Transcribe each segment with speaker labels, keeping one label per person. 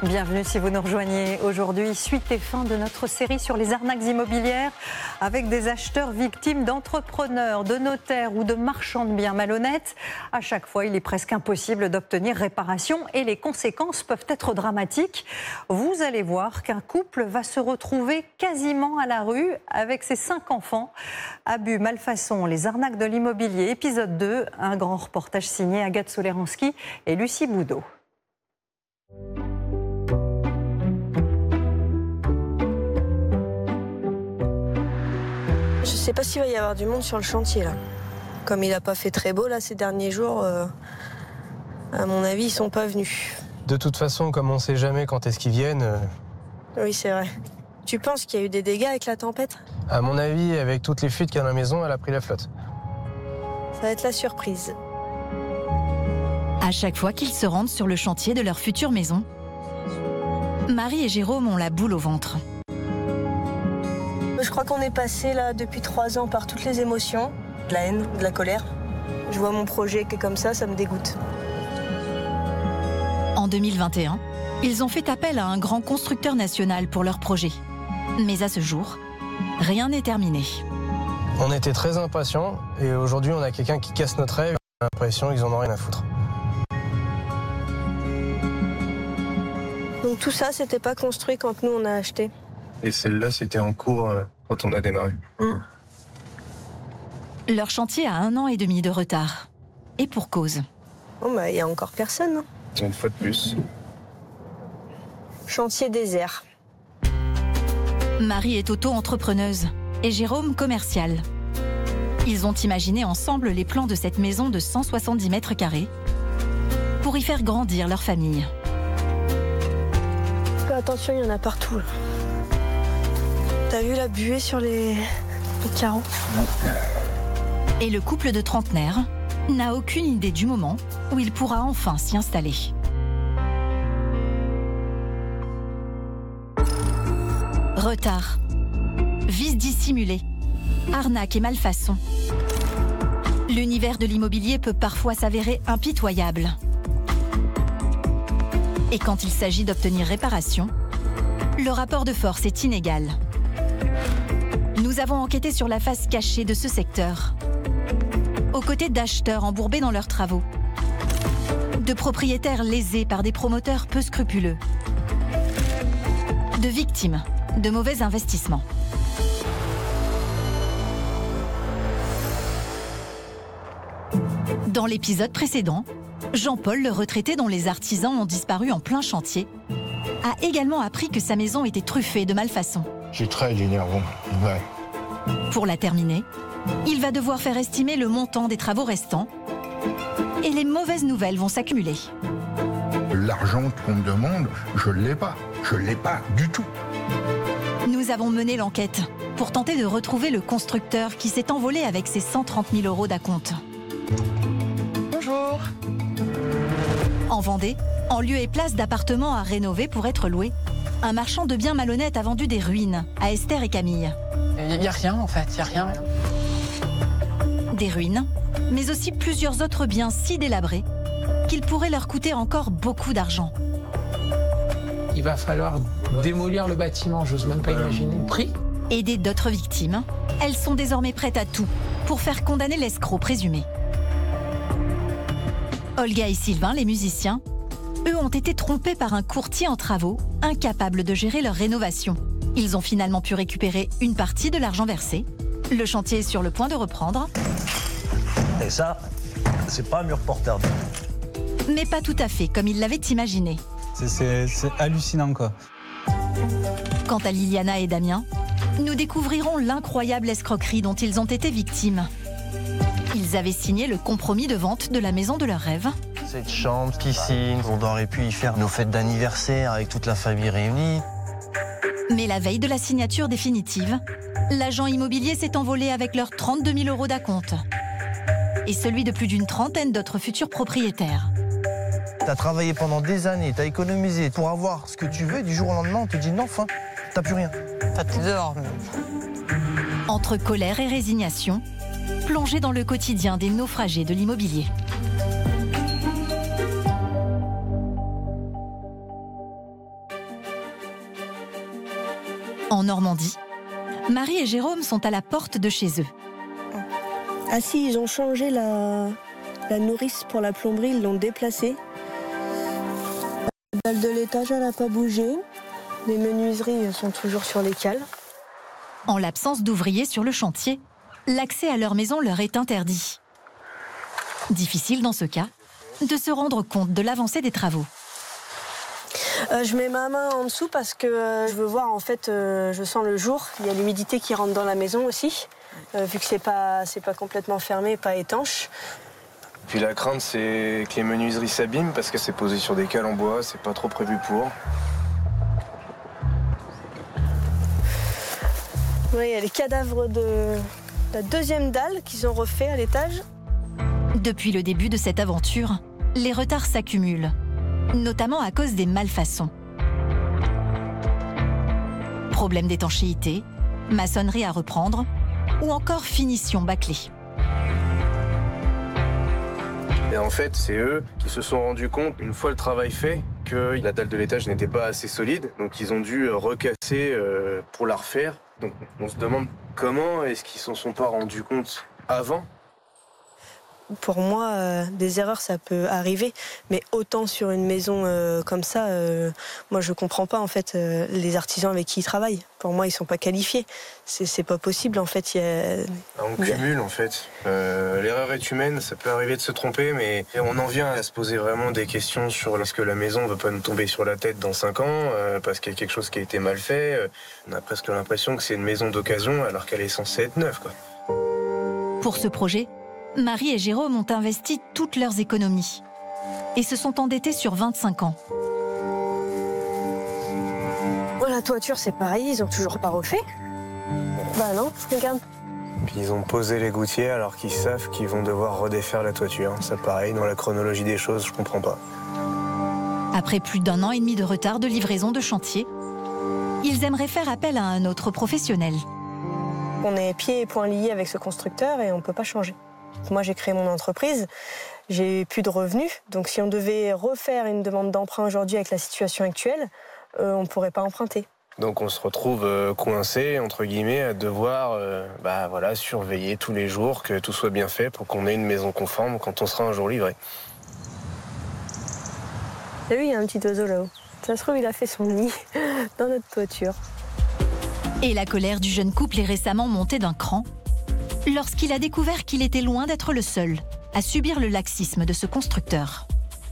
Speaker 1: Bienvenue si vous nous rejoignez aujourd'hui. Suite et fin de notre série sur les arnaques immobilières avec des acheteurs victimes d'entrepreneurs, de notaires ou de marchands de biens malhonnêtes. À chaque fois, il est presque impossible d'obtenir réparation et les conséquences peuvent être dramatiques. Vous allez voir qu'un couple va se retrouver quasiment à la rue avec ses 5 enfants. Abus, malfaçons, les arnaques de l'immobilier, épisode 2. Un grand reportage signé Agathe Soleranski et Lucie Boudot.
Speaker 2: Je sais pas s'il va y avoir du monde sur le chantier là. Comme il n'a pas fait très beau là ces derniers jours, à mon avis ils sont pas venus.
Speaker 3: De toute façon, comme on sait jamais quand est-ce qu'ils viennent...
Speaker 2: Oui c'est vrai. Tu penses qu'il y a eu des dégâts avec la tempête?
Speaker 3: À mon avis, avec toutes les fuites qu'il y a dans la maison, elle a pris la flotte.
Speaker 2: Ça va être la surprise.
Speaker 4: À chaque fois qu'ils se rendent sur le chantier de leur future maison, Marie et Jérôme ont la boule au ventre.
Speaker 2: Je crois qu'on est passé là depuis 3 ans par toutes les émotions, de la haine, de la colère. Je vois mon projet qui est comme ça me dégoûte.
Speaker 4: En 2021, ils ont fait appel à un grand constructeur national pour leur projet. Mais à ce jour, rien n'est terminé.
Speaker 3: On était très impatients et aujourd'hui on a quelqu'un qui casse notre rêve. On a l'impression qu'ils en ont rien à foutre.
Speaker 2: Donc tout ça, c'était pas construit quand nous on a acheté.
Speaker 3: Et celle-là, c'était en cours quand on a démarré.
Speaker 4: Leur chantier a 1 an et demi de retard. Et pour cause.
Speaker 2: Bon bah, il y a encore personne. Hein.
Speaker 3: Une fois de plus.
Speaker 2: Chantier désert.
Speaker 4: Marie est auto-entrepreneuse et Jérôme commercial. Ils ont imaginé ensemble les plans de cette maison de 170 mètres carrés pour y faire grandir leur famille.
Speaker 2: Fais attention, il y en a partout. Là. T'as vu la buée sur les carreaux?
Speaker 4: Et le couple de trentenaires n'a aucune idée du moment où il pourra enfin s'y installer. Retard, vices dissimulés, arnaques et malfaçons. L'univers de l'immobilier peut parfois s'avérer impitoyable. Et quand il s'agit d'obtenir réparation, le rapport de force est inégal. Nous avons enquêté sur la face cachée de ce secteur, aux côtés d'acheteurs embourbés dans leurs travaux, de propriétaires lésés par des promoteurs peu scrupuleux, de victimes de mauvais investissements. Dans l'épisode précédent, Jean-Paul, le retraité dont les artisans ont disparu en plein chantier, a également appris que sa maison était truffée de malfaçons.
Speaker 5: C'est très énervant, ouais.
Speaker 4: Pour la terminer, il va devoir faire estimer le montant des travaux restants et les mauvaises nouvelles vont s'accumuler.
Speaker 5: L'argent qu'on me demande, je l'ai pas. Je l'ai pas du tout.
Speaker 4: Nous avons mené l'enquête pour tenter de retrouver le constructeur qui s'est envolé avec ses 130 000 € d'acompte.
Speaker 2: Bonjour.
Speaker 4: En Vendée, en lieu et place d'appartements à rénover pour être loués, un marchand de biens malhonnête a vendu des ruines à Esther et Camille.
Speaker 6: Il n'y a rien en fait, il n'y a rien.
Speaker 4: Des ruines, mais aussi plusieurs autres biens si délabrés qu'ils pourraient leur coûter encore beaucoup d'argent.
Speaker 6: Il va falloir démolir le bâtiment, j'ose même pas imaginer le prix.
Speaker 4: Aidées d'autres victimes, elles sont désormais prêtes à tout pour faire condamner l'escroc présumé. Olga et Sylvain, les musiciens, eux ont été trompés par un courtier en travaux, incapable de gérer leur rénovation. Ils ont finalement pu récupérer une partie de l'argent versé. Le chantier est sur le point de reprendre.
Speaker 7: Et ça, c'est pas un mur porteur.
Speaker 4: Mais pas tout à fait comme ils l'avaient imaginé.
Speaker 8: C'est hallucinant, quoi.
Speaker 4: Quant à Liliana et Damien, nous découvrirons l'incroyable escroquerie dont ils ont été victimes. Ils avaient signé le compromis de vente de la maison de leurs rêves.
Speaker 7: Cette chambre, piscine, on aurait pu y faire nos fêtes d'anniversaire avec toute la famille réunie.
Speaker 4: Mais la veille de la signature définitive, l'agent immobilier s'est envolé avec leurs 32 000 € d'acompte et celui de plus d'une trentaine d'autres futurs propriétaires.
Speaker 7: T'as travaillé pendant des années, t'as économisé pour avoir ce que tu veux et du jour au lendemain on te dit non, fin, t'as plus rien.
Speaker 6: T'es dehors.
Speaker 4: Entre colère et résignation, plongés dans le quotidien des naufragés de l'immobilier. En Normandie, Marie et Jérôme sont à la porte de chez eux.
Speaker 2: Ah si, ils ont changé la nourrice pour la plomberie, ils l'ont déplacée. La dalle de l'étage, elle n'a pas bougé. Les menuiseries sont toujours sur les cales.
Speaker 4: En l'absence d'ouvriers sur le chantier, l'accès à leur maison leur est interdit. Difficile dans ce cas de se rendre compte de l'avancée des travaux.
Speaker 2: Je mets ma main en dessous parce que je veux voir, en fait, je sens le jour. Il y a l'humidité qui rentre dans la maison aussi, vu que c'est pas complètement fermé, pas étanche.
Speaker 3: Puis la crainte, c'est que les menuiseries s'abîment parce que c'est posé sur des cales en bois, c'est pas trop prévu pour.
Speaker 2: Oui, il y a les cadavres de la deuxième dalle qu'ils ont refait à l'étage.
Speaker 4: Depuis le début de cette aventure, les retards s'accumulent, notamment à cause des malfaçons. Problème d'étanchéité, maçonnerie à reprendre ou encore finition bâclée.
Speaker 3: Et en fait, c'est eux qui se sont rendus compte, une fois le travail fait, que la dalle de l'étage n'était pas assez solide. Donc ils ont dû recasser pour la refaire. Donc on se demande comment est-ce qu'ils s'en sont pas rendus compte avant.
Speaker 2: Pour moi, des erreurs, ça peut arriver. Mais autant sur une maison comme ça, moi, je comprends pas, en fait, les artisans avec qui ils travaillent. Pour moi, ils sont pas qualifiés. C'est pas possible, en fait.
Speaker 3: On cumule, en fait. L'erreur est humaine, ça peut arriver de se tromper, mais on en vient à se poser vraiment des questions sur est-ce que la maison va pas nous tomber sur la tête dans 5 ans, parce qu'il y a quelque chose qui a été mal fait. On a presque l'impression que c'est une maison d'occasion, alors qu'elle est censée être neuve, quoi.
Speaker 4: Pour ce projet, Marie et Jérôme ont investi toutes leurs économies et se sont endettés sur 25 ans.
Speaker 2: Voilà, la toiture, c'est pareil, ils ont toujours pas refait. Bah non, regarde.
Speaker 3: Puis ils ont posé les gouttières alors qu'ils savent qu'ils vont devoir redéfaire la toiture. Ça, pareil, dans la chronologie des choses, je comprends pas.
Speaker 4: Après plus d'1 an et demi de retard de livraison de chantier, ils aimeraient faire appel à un autre professionnel.
Speaker 2: On est pieds et poings liés avec ce constructeur et on peut pas changer. Moi, j'ai créé mon entreprise, j'ai plus de revenus. Donc, si on devait refaire une demande d'emprunt aujourd'hui avec la situation actuelle, on ne pourrait pas emprunter.
Speaker 3: Donc, on se retrouve coincé, entre guillemets, à devoir surveiller tous les jours que tout soit bien fait pour qu'on ait une maison conforme quand on sera un jour livré.
Speaker 2: T'as vu, il y a un petit oiseau là-haut. Ça se trouve, il a fait son nid dans notre toiture.
Speaker 4: Et la colère du jeune couple est récemment montée d'un cran lorsqu'il a découvert qu'il était loin d'être le seul à subir le laxisme de ce constructeur.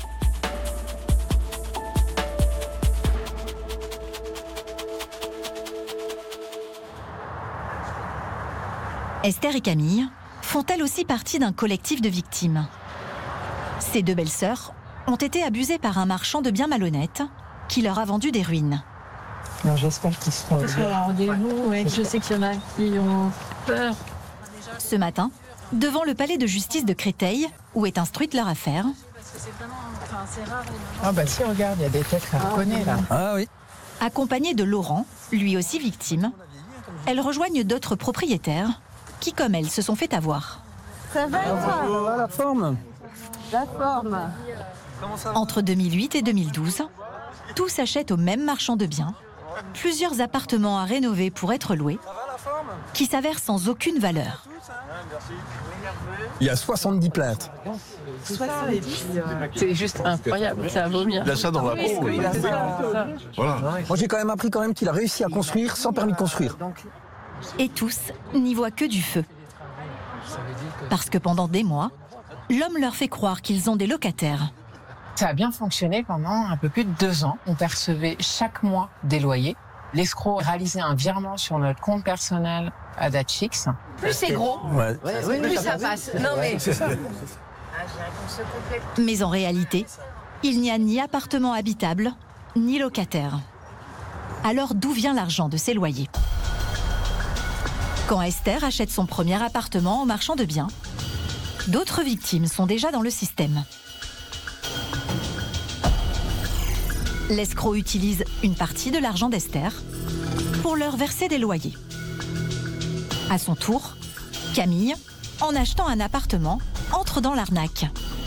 Speaker 4: Esther et Camille font elles aussi partie d'un collectif de victimes. Ces 2 belles-sœurs ont été abusées par un marchand de biens malhonnête qui leur a vendu des ruines.
Speaker 9: J'espère qu'ils seront au rendez-vous. Ouais, je sais qu'il y en a qui ont peur.
Speaker 4: Ce matin, devant le palais de justice de Créteil, où est instruite leur affaire.
Speaker 9: Ah bah si, regarde, il y a des têtes qu'on reconnaît là.
Speaker 8: Ah oui.
Speaker 4: Accompagnée de Laurent, lui aussi victime, elles rejoignent d'autres propriétaires qui, comme elles, se sont fait avoir.
Speaker 9: Ça va toi ?
Speaker 8: La forme.
Speaker 9: La forme.
Speaker 4: Entre 2008 et 2012, tout s'achète au même marchand de biens. Plusieurs appartements à rénover pour être loués, qui s'avèrent sans aucune valeur.
Speaker 10: Il y a 70 plaintes.
Speaker 9: 70. C'est juste incroyable, ça vaut bien.
Speaker 5: Il a ça dans la peau. Voilà.
Speaker 10: Moi, j'ai quand même appris qu'il a réussi à construire sans permis de construire.
Speaker 4: Et tous n'y voient que du feu. Parce que pendant des mois, l'homme leur fait croire qu'ils ont des locataires.
Speaker 9: Ça a bien fonctionné pendant un peu plus de 2 ans. On percevait chaque mois des loyers. L'escroc réalisait un virement sur notre compte personnel à date fixe.
Speaker 11: Plus c'est gros, plus ça passe. Non mais...
Speaker 10: C'est ça.
Speaker 4: Mais en réalité, il n'y a ni appartement habitable, ni locataire. Alors d'où vient l'argent de ces loyers ? Quand Esther achète son premier appartement au marchand de biens, d'autres victimes sont déjà dans le système. L'escroc utilise une partie de l'argent d'Esther pour leur verser des loyers. À son tour, Camille, en achetant un appartement, entre dans l'arnaque.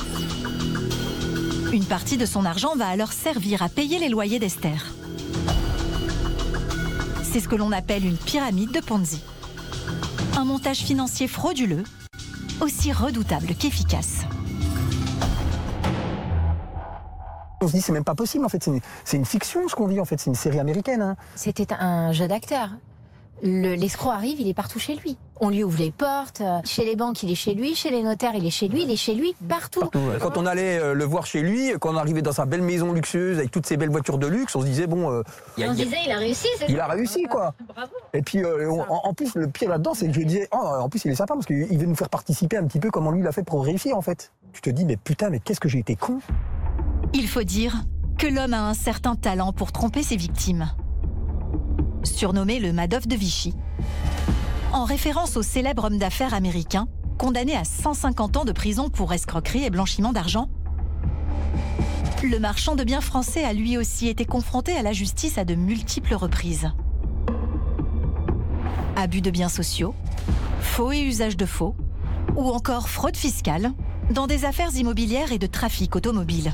Speaker 4: Une partie de son argent va alors servir à payer les loyers d'Esther. C'est ce que l'on appelle une pyramide de Ponzi. Un montage financier frauduleux, aussi redoutable qu'efficace.
Speaker 10: On se dit c'est même pas possible en fait, c'est une fiction ce qu'on vit en fait, c'est une série américaine. Hein.
Speaker 11: C'était un jeu d'acteur. L'escroc arrive, il est partout chez lui. On lui ouvre les portes, chez les banques il est chez lui, chez les notaires il est chez lui, partout.
Speaker 10: Ouais. Quand on allait le voir chez lui, quand on arrivait dans sa belle maison luxueuse avec toutes ses belles voitures de luxe, on se disait bon...
Speaker 11: il a réussi.
Speaker 10: Il a réussi quoi.
Speaker 11: Bravo.
Speaker 10: Et puis en plus le pire là-dedans c'est que je disais, en plus il est sympa parce qu'il veut nous faire participer un petit peu comment lui l'a fait pour réussir en fait. Tu te dis mais putain mais qu'est-ce que j'ai été con.
Speaker 4: Il faut dire que l'homme a un certain talent pour tromper ses victimes. Surnommé le Madoff de Vichy, en référence au célèbre homme d'affaires américain condamné à 150 ans de prison pour escroquerie et blanchiment d'argent, le marchand de biens français a lui aussi été confronté à la justice à de multiples reprises. Abus de biens sociaux, faux et usage de faux, ou encore fraude fiscale dans des affaires immobilières et de trafic automobile.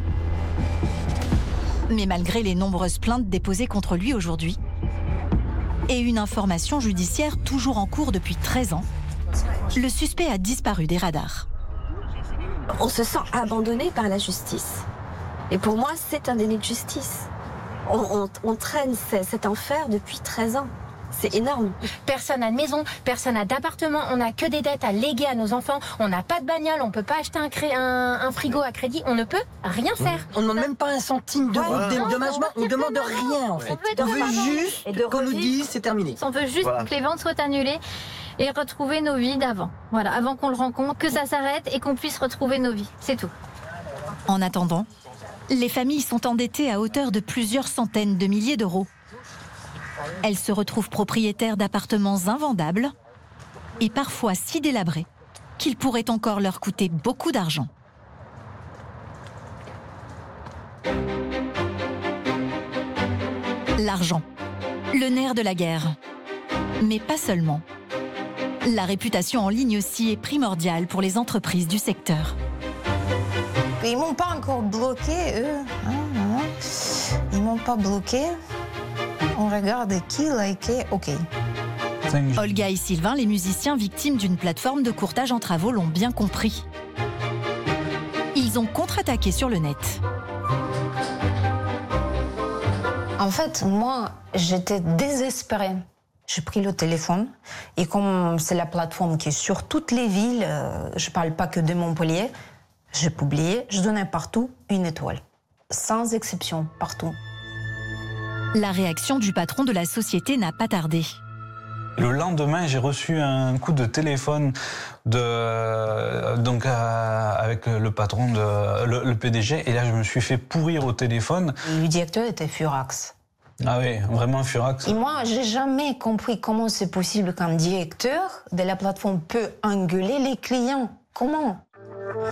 Speaker 4: Mais malgré les nombreuses plaintes déposées contre lui aujourd'hui, et une information judiciaire toujours en cours depuis 13 ans, le suspect a disparu des radars.
Speaker 12: On se sent abandonné par la justice. Et pour moi, c'est un déni de justice. On traîne cet enfer depuis 13 ans. C'est énorme.
Speaker 11: Personne n'a de maison, personne n'a d'appartement, on n'a que des dettes à léguer à nos enfants, on n'a pas de bagnole, on ne peut pas acheter un frigo à crédit, on ne peut rien faire.
Speaker 13: On ne demande même pas un centime de dédommagement, on ne demande rien en fait. On veut juste qu'on nous dise c'est terminé.
Speaker 14: On veut juste que les ventes soient annulées et retrouver nos vies d'avant. Voilà, avant qu'on le rencontre, que ça s'arrête et qu'on puisse retrouver nos vies, c'est tout.
Speaker 4: En attendant, les familles sont endettées à hauteur de plusieurs centaines de milliers d'euros. Elles se retrouvent propriétaires d'appartements invendables et parfois si délabrés qu'ils pourraient encore leur coûter beaucoup d'argent. L'argent, le nerf de la guerre. Mais pas seulement. La réputation en ligne aussi est primordiale pour les entreprises du secteur.
Speaker 15: Ils m'ont pas encore bloqué, eux. Ils m'ont pas bloqué. On regarde qui liké, ok.
Speaker 4: Olga et Sylvain, les musiciens victimes d'une plateforme de courtage en travaux, l'ont bien compris. Ils ont contre-attaqué sur le net.
Speaker 15: En fait, moi, j'étais désespérée. J'ai pris le téléphone et comme c'est la plateforme qui est sur toutes les villes, je parle pas que de Montpellier, j'ai publié, je donnais partout une étoile. Sans exception, partout.
Speaker 4: La réaction du patron de la société n'a pas tardé.
Speaker 8: Le lendemain, j'ai reçu un coup de téléphone avec le patron, le PDG, et là je me suis fait pourrir au téléphone.
Speaker 15: Le directeur était furax.
Speaker 8: Ah oui, vraiment furax.
Speaker 15: Et moi, j'ai jamais compris comment c'est possible qu'un directeur de la plateforme peut engueuler les clients. Comment ?